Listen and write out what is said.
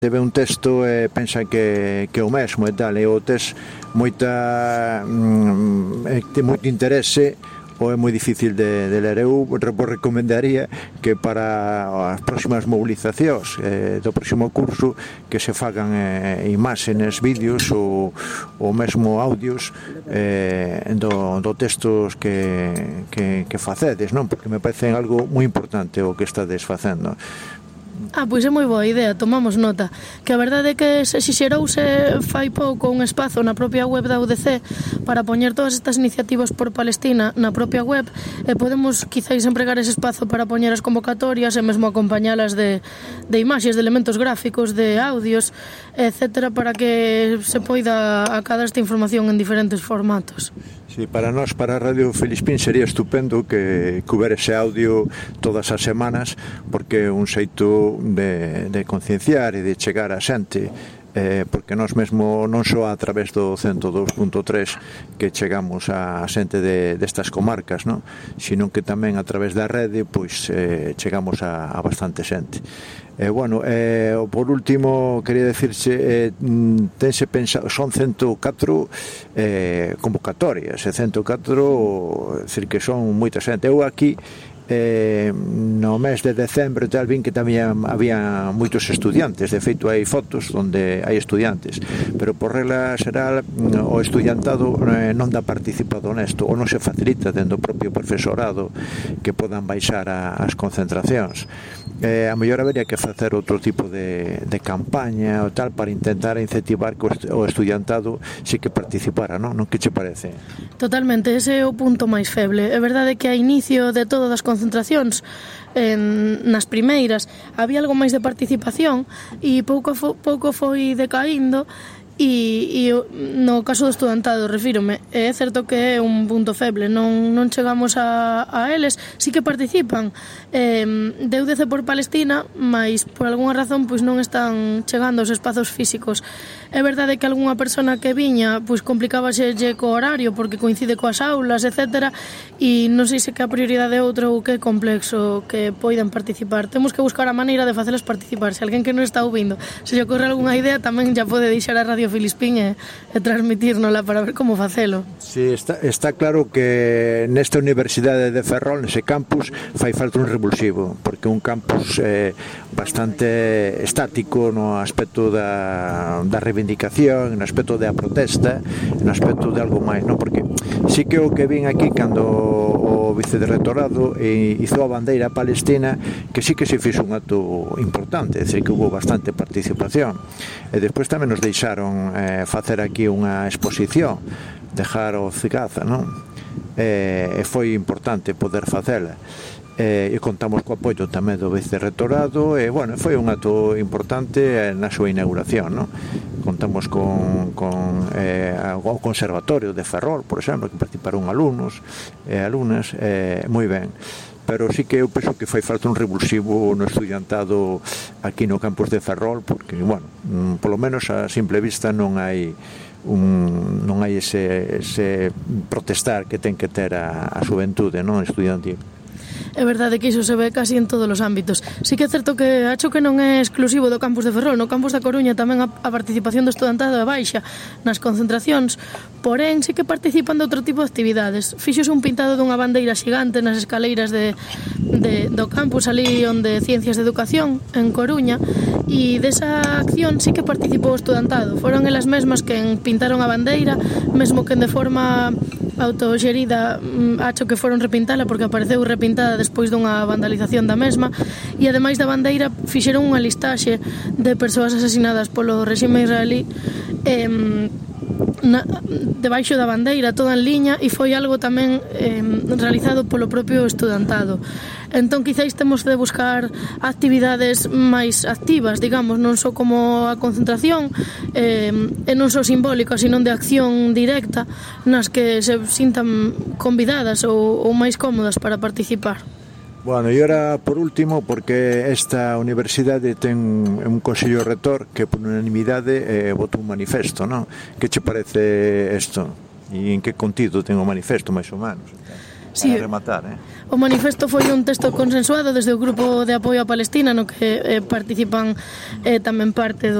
ve un texto e pensa que é o mesmo e tal, e o tes moito interese ou é moi difícil de ler. Eu recomendaría que para as próximas mobilizacións do próximo curso que se fagan imaxes, vídeos ou mesmo audios do textos que facedes, non? Porque me parece algo moi importante o que estades facendo. Pois é moi boa idea, tomamos nota. Que a verdade é que se xerouse fai pouco un espazo na propia web da UDC para poñer todas estas iniciativas por Palestina na propia web, e podemos quizáis empregar ese espazo para poñer as convocatorias e mesmo acompañalas de imaxes, de elementos gráficos, de audios, etcétera, para que se poida acadar esta información en diferentes formatos. Sí, para nós, para Radio Filispín, sería estupendo que houbera ese audio todas as semanas, porque é un xeito de concienciar e de chegar a xente, porque nós mesmo non só a través do 102.3 que chegamos a xente destas comarcas, non? Sino que tamén a través da rede pois chegamos a bastante xente. Por último, quería decirse, tense pensado, son 104 convocatorias, 104, decir que son moita xente. Eu aquí, no mes de decembro tal, vin que tamén había moitos estudiantes. De feito, hai fotos onde hai estudiantes, pero por regla xeral o estudiantado non dá participado nesto, ou non se facilita dentro do propio profesorado que podan baixar as concentracións. A mellor habería que facer outro tipo de campaña ou tal para intentar incentivar que o estudiantado sí que participara, non? Que che parece? Totalmente, ese é o punto máis feble. É verdade que a inicio de todas as concentracións, nas primeiras, había algo máis de participación e pouco a pouco foi decaíndo. E no caso do estudantado, refírome, é certo que é un punto feble, non chegamos a eles, sí que participan de UDC por Palestina, mas por algunha razón pois non están chegando aos espazos físicos. É verdade que algunha persona que viña pois complicábaselle co horario porque coincide coas aulas, etcétera, e non sei se que a prioridade é outra ou que é complexo que poidan participar. Temos que buscar a maneira de facelas participar. Se alguén que non está ouvindo se lle ocorre algunha idea, tamén já pode deixar a Radio Filispín e transmitírnola para ver como facelo. Sí, está claro que nesta Universidade de Ferrol, nese campus, fai falta un revulsivo, porque un campus bastante estático no aspecto da reivindicación, no aspecto da protesta, no aspecto de algo máis, non? Porque sí que o que vin aquí cando o vicerrectorado hizo a bandeira palestina, que sí que se fixo un acto importante, é dicir, que hubo bastante participación, e despois tamén nos deixaron facer aquí unha exposición de Jaro Cigaza, non? E foi importante poder facela, e contamos co apoio tamén do vicerrectorado, e foi un acto importante na súa inauguración, non? Contamos con o Conservatorio de Ferrol, por exemplo, que participaron alumnos e alumnas, moi ben. Pero sí que eu penso que fai falta un revulsivo no estudiantado aquí no campus de Ferrol, porque, polo menos a simple vista non hai ese protestar que ten que ter a xuventude, non, estudiantil. É verdade que iso se ve casi en todos os ámbitos. Sí que é certo que acho que non é exclusivo do campus de Ferrol. No campus da Coruña tamén a participación do estudantado é baixa nas concentracións, porén sí que participan de outro tipo de actividades. Fíxose un pintado dunha bandeira xigante nas escaleiras do campus ali onde Ciencias de Educación en Coruña, e desa acción sí que participou o estudantado. Foron elas mesmas que pintaron a bandeira, mesmo que de forma autoxerida, acho que foron repintala porque apareceu repintada despois dunha vandalización da mesma, e ademais da bandeira fixeron unha listaxe de persoas asasinadas polo regime israelí debaixo da bandeira, toda en liña, e foi algo tamén realizado polo propio estudantado. Entón, quizáis temos de buscar actividades máis activas, digamos, non só como a concentración, e non só simbólicas, sino de acción directa, nas que se sintan convidadas ou máis cómodas para participar. E ora, por último, porque esta universidade ten un consello rector que por unanimidade votou un manifesto, non? Que che parece isto? E en que contido ten o manifesto, máis ou menos? Sí. para rematar, O manifesto foi un texto consensuado desde o Grupo de Apoio a Palestina no que participan tamén parte